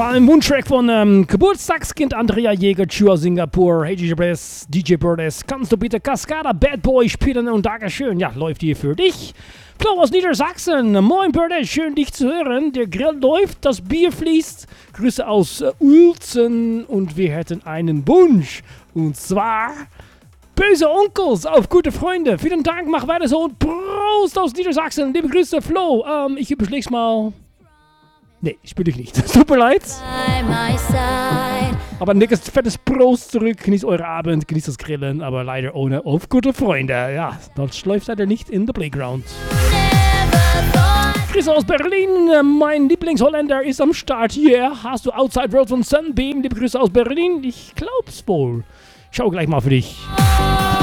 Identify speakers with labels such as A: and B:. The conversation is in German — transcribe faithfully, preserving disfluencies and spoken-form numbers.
A: war ein Wunschtrack von ähm, Geburtstagskind Andrea Jäger, Chua Singapur. Hey D J Bless, D J Birdes, kannst du bitte Cascada Bad Boy spielen und Dankeschön. Ja, läuft hier für dich. Flo aus Niedersachsen. Moin Birdes, schön dich zu hören. Der Grill läuft, das Bier fließt. Grüße aus äh, Uelzen und wir hätten einen Wunsch. Und zwar böse Onkels auf gute Freunde. Vielen Dank, mach weiter so und Prost aus Niedersachsen. Liebe Grüße, Flo. Ähm, ich überschläg's mal. Nee, spiele ich nicht. Tut mir leid. Aber ein dickes, fettes Prost zurück. Genießt eure Abend, genießt das Grillen, aber leider ohne auf gute Freunde. Ja, das läuft leider nicht in the playground. Chris aus Berlin, mein Lieblingsholländer ist am Start hier. Hast du Outside World von Sunbeam? Liebe Grüße aus Berlin. Ich glaub's wohl. Schau gleich mal für dich.